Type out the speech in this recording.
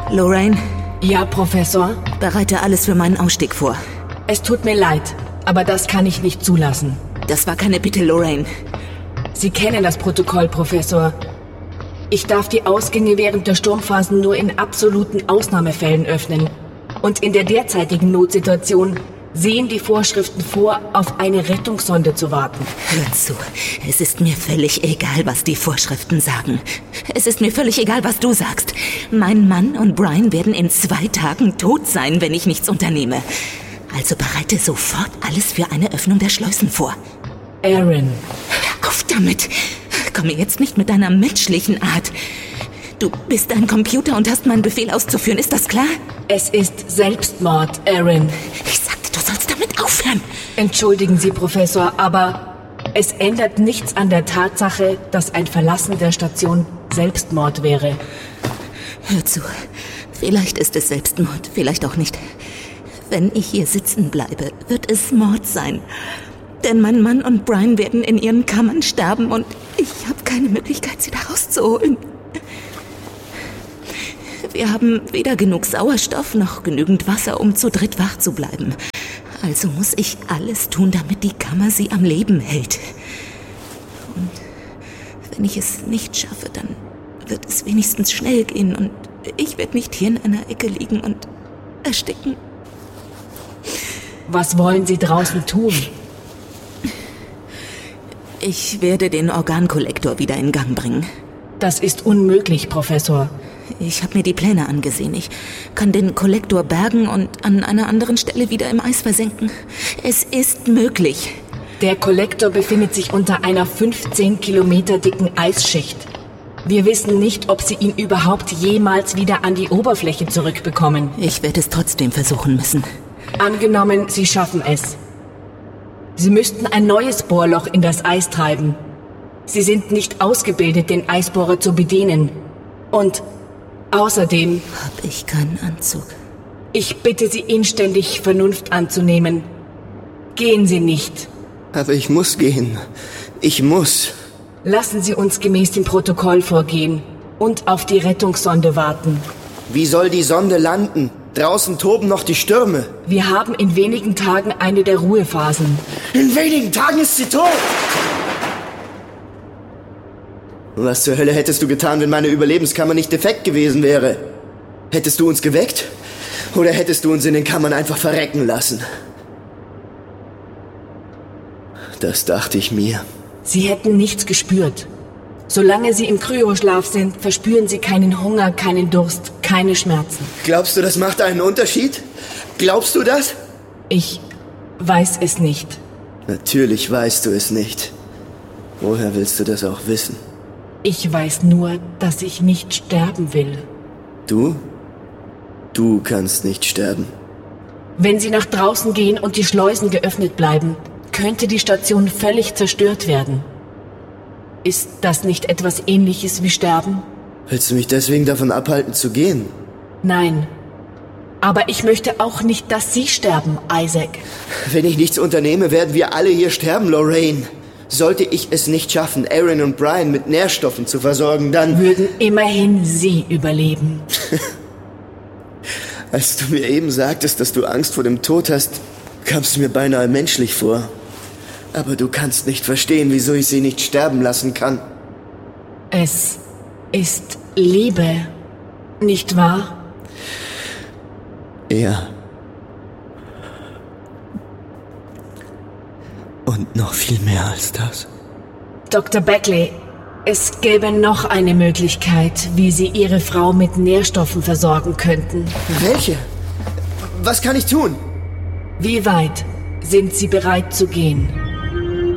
Lorraine? Ja, Professor? Bereite alles für meinen Ausstieg vor. Es tut mir leid, aber das kann ich nicht zulassen. Das war keine Bitte, Lorraine. Sie kennen das Protokoll, Professor. Ich darf die Ausgänge während der Sturmphasen nur in absoluten Ausnahmefällen öffnen. Und in der derzeitigen Notsituation sehen die Vorschriften vor, auf eine Rettungssonde zu warten. Hör zu, es ist mir völlig egal, was die Vorschriften sagen. Es ist mir völlig egal, was du sagst. Mein Mann und Brian werden in 2 Tagen tot sein, wenn ich nichts unternehme. Also bereite sofort alles für eine Öffnung der Schleusen vor. Aaron. Hör auf damit. Komm mir jetzt nicht mit deiner menschlichen Art. Du bist ein Computer und hast meinen Befehl auszuführen, ist das klar? Es ist Selbstmord, Aaron. Ich sagte, du sollst damit aufhören. Entschuldigen Sie, Professor, aber es ändert nichts an der Tatsache, dass ein Verlassen der Station Selbstmord wäre. Hör zu, vielleicht ist es Selbstmord, vielleicht auch nicht. Wenn ich hier sitzen bleibe, wird es Mord sein. Denn mein Mann und Brian werden in ihren Kammern sterben und ich habe keine Möglichkeit, sie da rauszuholen. Wir haben weder genug Sauerstoff noch genügend Wasser, um zu dritt wach zu bleiben. Also muss ich alles tun, damit die Kammer sie am Leben hält. Und wenn ich es nicht schaffe, dann wird es wenigstens schnell gehen und ich werde nicht hier in einer Ecke liegen und ersticken. Was wollen Sie draußen tun? Ich werde den Organkollektor wieder in Gang bringen. Das ist unmöglich, Professor. Ich habe mir die Pläne angesehen. Ich kann den Kollektor bergen und an einer anderen Stelle wieder im Eis versenken. Es ist möglich. Der Kollektor befindet sich unter einer 15 Kilometer dicken Eisschicht. Wir wissen nicht, ob Sie ihn überhaupt jemals wieder an die Oberfläche zurückbekommen. Ich werde es trotzdem versuchen müssen. Angenommen, Sie schaffen es. Sie müssten ein neues Bohrloch in das Eis treiben. Sie sind nicht ausgebildet, den Eisbohrer zu bedienen. Und außerdem... Hab ich keinen Anzug. Ich bitte Sie inständig, Vernunft anzunehmen. Gehen Sie nicht. Aber ich muss gehen. Ich muss. Lassen Sie uns gemäß dem Protokoll vorgehen und auf die Rettungssonde warten. Wie soll die Sonde landen? Draußen toben noch die Stürme. Wir haben in wenigen Tagen eine der Ruhephasen. In wenigen Tagen ist sie tot! Was zur Hölle hättest du getan, wenn meine Überlebenskammer nicht defekt gewesen wäre? Hättest du uns geweckt? Oder hättest du uns in den Kammern einfach verrecken lassen? Das dachte ich mir. Sie hätten nichts gespürt. Solange Sie im Kryoschlaf sind, verspüren Sie keinen Hunger, keinen Durst, keine Schmerzen. Glaubst du, das macht einen Unterschied? Glaubst du das? Ich weiß es nicht. Natürlich weißt du es nicht. Woher willst du das auch wissen? Ich weiß nur, dass ich nicht sterben will. Du? Du kannst nicht sterben. Wenn Sie nach draußen gehen und die Schleusen geöffnet bleiben, könnte die Station völlig zerstört werden. Ist das nicht etwas Ähnliches wie Sterben? Willst du mich deswegen davon abhalten zu gehen? Nein. Aber ich möchte auch nicht, dass Sie sterben, Isaac. Wenn ich nichts unternehme, werden wir alle hier sterben, Lorraine. Sollte ich es nicht schaffen, Aaron und Brian mit Nährstoffen zu versorgen, dann... Würden immerhin Sie überleben. Als du mir eben sagtest, dass du Angst vor dem Tod hast, kamst du mir beinahe menschlich vor. Aber du kannst nicht verstehen, wieso ich sie nicht sterben lassen kann. Es ist Liebe, nicht wahr? Ja. Und noch viel mehr als das. Dr. Beckley, es gäbe noch eine Möglichkeit, wie Sie Ihre Frau mit Nährstoffen versorgen könnten. Welche? Was kann ich tun? Wie weit sind Sie bereit zu gehen?